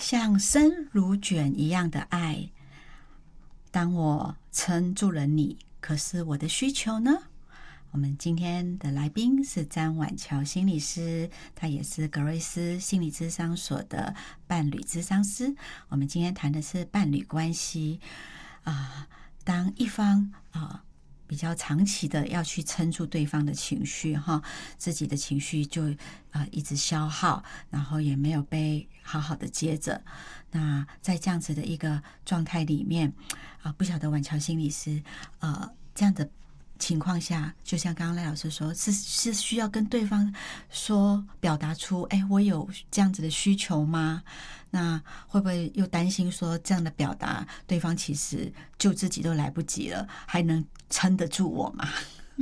像生如卷一样的爱。当我撑住了你，可是我的需求呢？我们今天的来宾是詹婉乔心理师，他也是格瑞斯心理咨商所的伴侣咨商师。我们今天谈的是伴侣关系当一方比较长期的要去撑住对方的情绪自己的情绪就一直消耗，然后也没有被好好的接着。那在这样子的一个状态里面不晓得婉乔心理师这样的情况下，就像刚刚赖老师说，是需要跟对方说，表达出我有这样子的需求吗？那会不会又担心说这样的表达对方其实救自己都来不及了，还能撑得住我吗？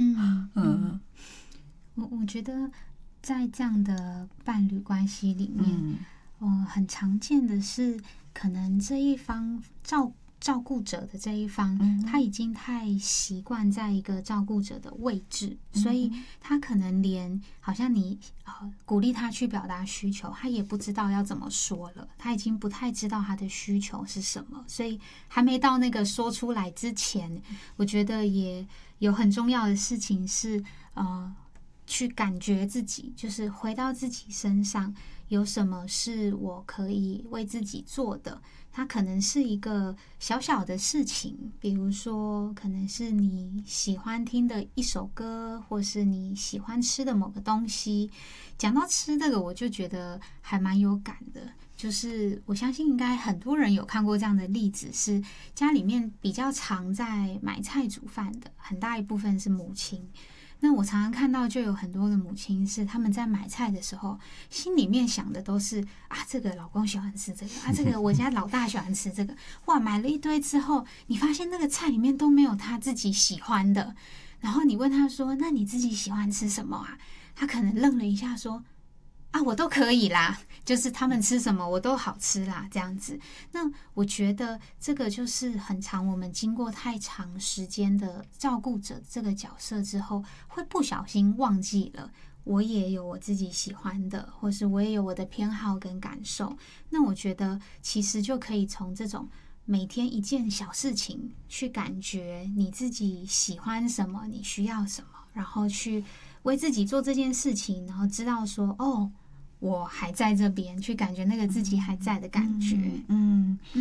我觉得在这样的伴侣关系里面很常见的是可能这一方照顾者的这一方他已经太习惯在一个照顾者的位置，所以他可能连好像你鼓励他去表达需求，他也不知道要怎么说了，他已经不太知道他的需求是什么，所以还没到那个说出来之前，我觉得也有很重要的事情是去感觉自己，就是回到自己身上有什么是我可以为自己做的。它可能是一个小小的事情，比如说可能是你喜欢听的一首歌，或是你喜欢吃的某个东西。讲到吃这个，我就觉得还蛮有感的，就是我相信应该很多人有看过这样的例子，是家里面比较常在买菜煮饭的，很大一部分是母亲。那我常常看到就有很多的母亲是他们在买菜的时候心里面想的都是这个老公喜欢吃这个这个我家老大喜欢吃这个，哇，买了一堆之后你发现那个菜里面都没有他自己喜欢的，然后你问他说那你自己喜欢吃什么他可能愣了一下说我都可以啦，就是他们吃什么我都好吃啦，这样子。那我觉得这个就是很常我们经过太长时间的照顾者这个角色之后，会不小心忘记了我也有我自己喜欢的，或是我也有我的偏好跟感受。那我觉得其实就可以从这种每天一件小事情去感觉你自己喜欢什么，你需要什么，然后去为自己做这件事情，然后知道说我还在这边，去感觉那个自己还在的感觉。